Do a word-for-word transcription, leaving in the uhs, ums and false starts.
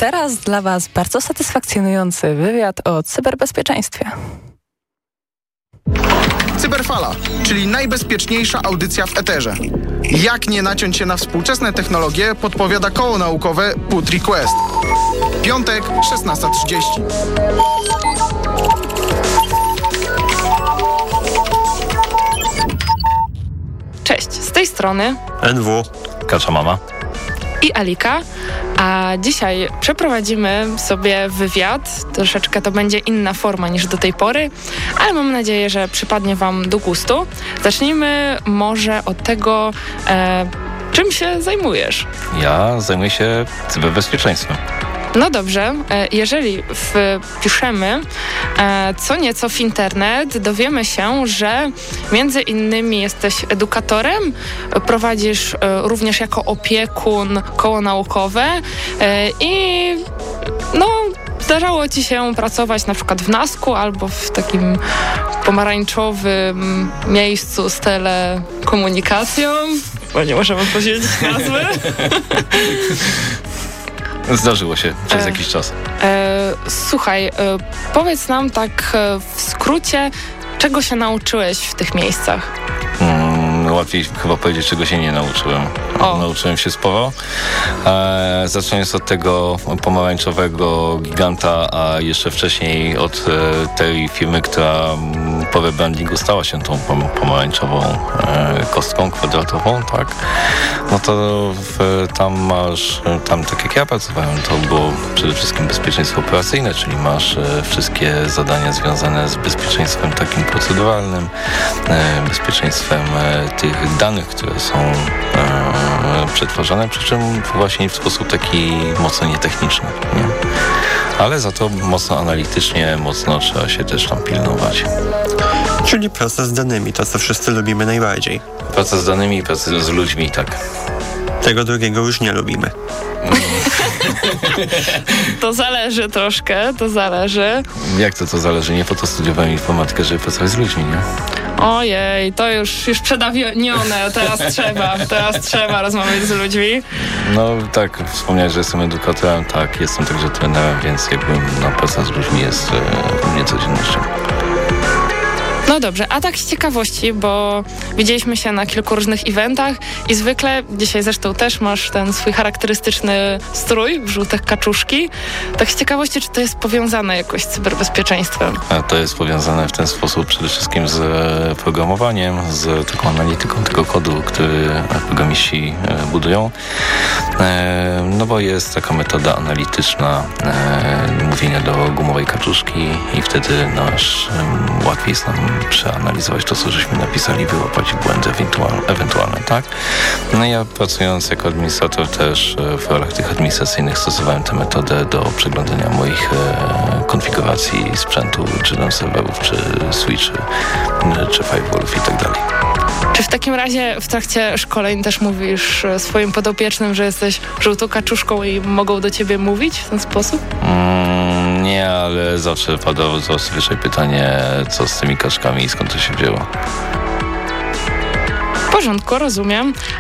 teraz dla Was bardzo satysfakcjonujący wywiad o cyberbezpieczeństwie. Cyberfala, czyli najbezpieczniejsza audycja w eterze. Jak nie naciąć się na współczesne technologie, podpowiada koło naukowe Put Request. Piątek, szesnasta trzydzieści. Cześć, z tej strony N W, Kacza Mama i Alika, a dzisiaj przeprowadzimy sobie wywiad. Troszeczkę to będzie inna forma niż do tej pory, ale mam nadzieję, że przypadnie Wam do gustu. Zacznijmy może od tego, e, czym się zajmujesz. Ja zajmuję się cyberbezpieczeństwem. No dobrze, jeżeli wpiszemy co nieco w internet, dowiemy się, że między innymi jesteś edukatorem, prowadzisz również jako opiekun koło naukowe i no zdarzało Ci się pracować na przykład w Nasku albo w takim pomarańczowym miejscu z telekomunikacją, bo nie możemy powiedzieć nazwy. Zdarzyło się przez e, jakiś czas. E, słuchaj, e, powiedz nam tak e, w skrócie, czego się nauczyłeś w tych miejscach? Mm, łatwiej chyba powiedzieć, czego się nie nauczyłem. O. Nauczyłem się sporo. E, zaczynając od tego pomarańczowego giganta, a jeszcze wcześniej od e, tej firmy, która po rebrandingu stała się tą pom- pomarańczową e, kostką kwadratową, tak? No to w, tam masz, tam tak jak ja pracowałem, to było przede wszystkim bezpieczeństwo operacyjne, czyli masz e, wszystkie zadania związane z bezpieczeństwem takim proceduralnym, e, bezpieczeństwem e, tych danych, które są e, przetwarzane, przy czym właśnie w sposób taki mocno nietechniczny, nie? Ale za to mocno analitycznie, mocno trzeba się też tam pilnować. Czyli praca z danymi, to co wszyscy lubimy najbardziej. Praca z danymi i praca z ludźmi, tak. Tego drugiego już nie lubimy. To zależy troszkę, to zależy. Jak to to zależy? Nie po to studiowałem informatykę, żeby pracować z ludźmi, nie? Ojej, to już, już przedawnione, teraz trzeba, teraz trzeba rozmawiać z ludźmi. No tak, wspomniałeś, że jestem edukatorem, tak, jestem także trenerem, więc jakby no, praca z ludźmi jest e, u mnie codziennością. No dobrze, a tak z ciekawości, bo widzieliśmy się na kilku różnych eventach i zwykle, dzisiaj zresztą też masz ten swój charakterystyczny strój w żółtych kaczuszki. Tak z ciekawości, czy to jest powiązane jakoś z cyberbezpieczeństwem? A to jest powiązane w ten sposób przede wszystkim z programowaniem, z taką analityką tego kodu, który programiści budują. No bo jest taka metoda analityczna mówienia do gumowej kaczuszki i wtedy nasz łatwiej jest nam przeanalizować to, co żeśmy napisali, wyłapać błędy ewentualne, ewentualne, tak? No ja pracując jako administrator też w rolach tych administracyjnych stosowałem tę metodę do przeglądania moich e, konfiguracji sprzętu, czy tam serwerów, czy switchy, czy firewallów i tak dalej. Czy w takim razie w trakcie szkoleń też mówisz swoim podopiecznym, że jesteś żółtą kaczuszką i mogą do ciebie mówić w ten sposób? Mm, nie, ale zawsze padało zazwyczaj pytanie, co z tymi kaczkami i skąd to się wzięło. W porządku, rozumiem.